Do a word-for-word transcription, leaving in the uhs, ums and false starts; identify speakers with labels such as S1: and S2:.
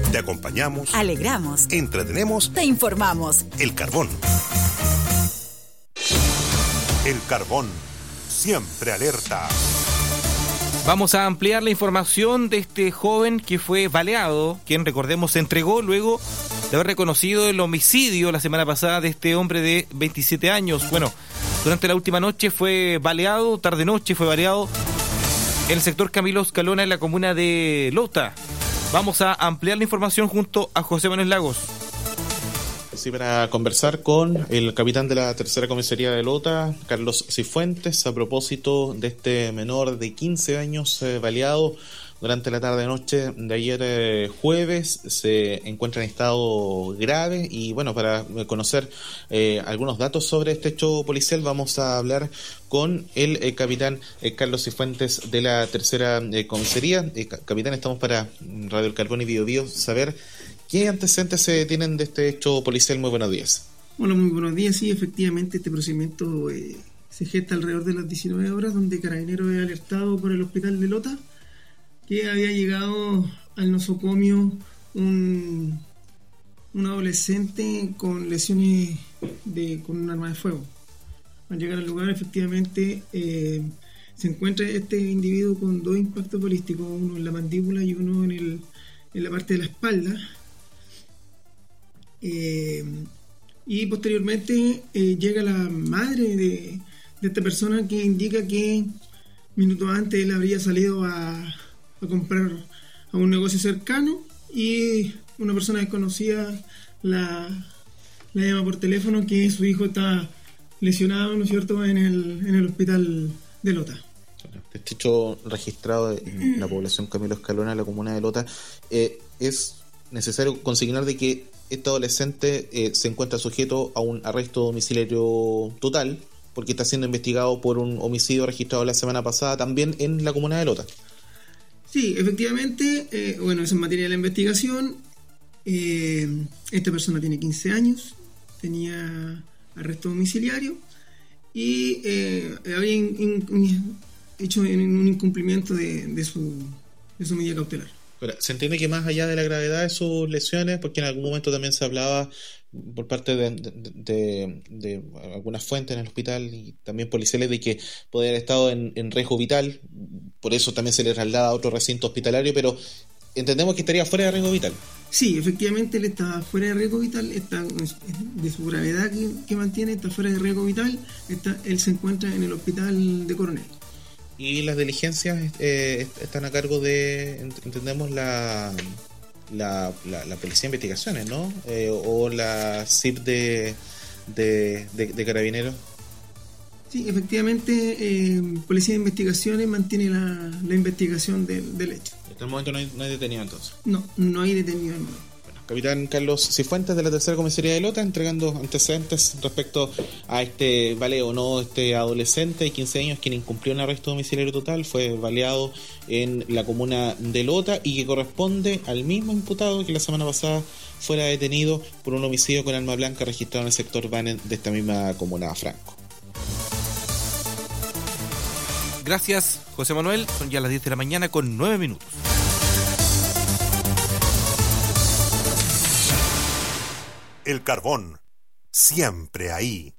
S1: Te acompañamos,
S2: alegramos,
S1: entretenemos,
S2: te informamos.
S1: El Carbón. El Carbón, siempre alerta.
S3: Vamos a ampliar la información de este joven que fue baleado, quien, recordemos, se entregó luego de haber reconocido el homicidio la semana pasada de este hombre de veintisiete años. Bueno, durante la última noche fue baleado, tarde-noche fue baleado en el sector Camilo Escalona, en la comuna de Lota. Vamos a ampliar la información junto a José Manuel Lagos.
S4: Sí, para conversar con el capitán de la tercera comisaría de Lota, Carlos Cifuentes, a propósito de este menor de quince años eh, baleado durante la tarde-noche de ayer eh, jueves. Se encuentra en estado grave y bueno, para conocer eh, algunos datos sobre este hecho policial vamos a hablar con el eh, capitán eh, Carlos Cifuentes de la tercera eh, comisaría. Eh, capitán, estamos para Radio El Carbón y Bio Bio saber ¿qué antecedentes se tienen de este hecho policial? Muy buenos días.
S5: Hola, muy buenos días. Sí, efectivamente, este procedimiento eh, se gesta alrededor de las diecinueve horas, donde Carabineros es alertado por el hospital de Lota que había llegado al nosocomio un, un adolescente con lesiones de, con un arma de fuego. Al llegar al lugar, efectivamente, eh, se encuentra este individuo con dos impactos balísticos, uno en la mandíbula y uno en, el, en la parte de la espalda. Eh, y posteriormente eh, llega la madre de, de esta persona, que indica que minutos antes él habría salido a, a comprar a un negocio cercano y una persona desconocida la, la llama por teléfono que su hijo está lesionado, ¿no es cierto?, en el, en el hospital de Lota.
S4: Este hecho registrado en la población Camilo Escalona, en la comuna de Lota, eh, es necesario consignar de que este adolescente eh, se encuentra sujeto a un arresto domiciliario total porque está siendo investigado por un homicidio registrado la semana pasada también en la comuna de Lota.
S5: Sí, efectivamente, eh, bueno, es en materia de la investigación. Eh, esta persona tiene quince años, tenía arresto domiciliario y eh, había in, in, hecho un incumplimiento de, de, su, de su medida cautelar.
S4: Ahora, se entiende que más allá de la gravedad de sus lesiones, porque en algún momento también se hablaba por parte de, de, de, de algunas fuentes en el hospital y también policiales de que podía haber estado en, en riesgo vital, por eso también se le traslada a otro recinto hospitalario, pero entendemos que estaría fuera de riesgo vital.
S5: Sí, efectivamente él está fuera de riesgo vital, está de su gravedad que, que mantiene, está fuera de riesgo vital, está, él se encuentra en el hospital de Coronel.
S4: Y las diligencias eh, están a cargo de, entendemos, la la, la, la Policía de Investigaciones, ¿no? Eh, o la C I P de, de, de, de Carabineros.
S5: Sí, efectivamente, eh, Policía de Investigaciones mantiene la, la investigación del, del hecho.
S4: Hasta el momento no hay, no hay detenido entonces.
S5: No, no hay detenido en momento.
S4: Capitán Carlos Cifuentes de la tercera comisaría de Lota, entregando antecedentes respecto a este baleo, ¿no? Este adolescente de quince años quien incumplió un arresto domiciliario total, fue baleado en la comuna de Lota y que corresponde al mismo imputado que la semana pasada fuera detenido por un homicidio con arma blanca registrado en el sector Banen de esta misma comuna Franco.
S3: Gracias, José Manuel. Son ya las diez de la mañana con nueve minutos.
S1: El Carbón, siempre ahí.